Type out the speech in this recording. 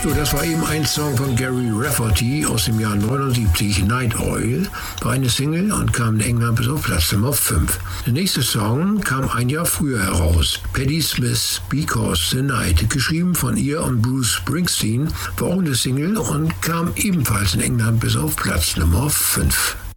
So, das war eben ein Song von Gary Rafferty aus dem Jahr 79, Night Oil, war eine Single und kam in England bis auf Platz Nummer 5. Der nächste Song kam ein Jahr früher heraus, Patti Smith, Because the Night, geschrieben von ihr und Bruce Springsteen, war auch eine Single und kam ebenfalls in England bis auf Platz Nummer 5.